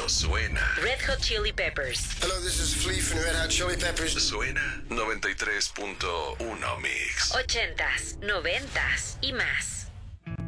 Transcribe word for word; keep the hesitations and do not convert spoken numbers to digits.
esto suena. Red Hot Chili Peppers. Hello, this is Flea from Red Hot Chili Peppers. Suena noventa y tres punto uno Mix. Ochentas, noventas y más.